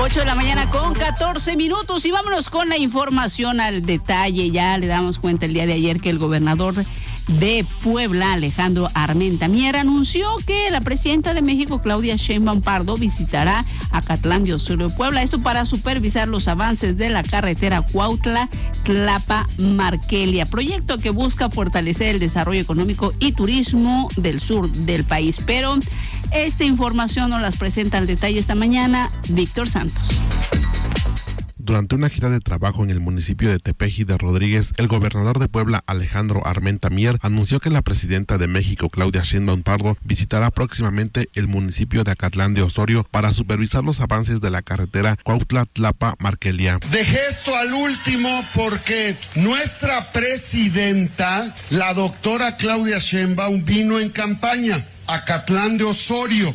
8 de la mañana con 14 minutos y vámonos con la información al detalle. Ya le damos cuenta el día de ayer que el gobernador de Puebla, Alejandro Armenta Mier, anunció que la presidenta de México, Claudia Sheinbaum Pardo, visitará Acatlán de Osorio, Puebla. Esto para supervisar los avances de la carretera Cuautla-Tlapa-Markelia, proyecto que busca fortalecer el desarrollo económico y turismo del sur del país. Pero esta información nos las presenta al detalle esta mañana Víctor Santos. Durante una gira de trabajo en el municipio de Tepeji de Rodríguez, el gobernador de Puebla, Alejandro Armenta Mier, anunció que la presidenta de México, Claudia Sheinbaum Pardo, visitará próximamente el municipio de Acatlán de Osorio para supervisar los avances de la carretera Cuautla-Tlapa-Markelia. Dejé esto al último porque nuestra presidenta, la doctora Claudia Sheinbaum, vino en campaña a Acatlán de Osorio.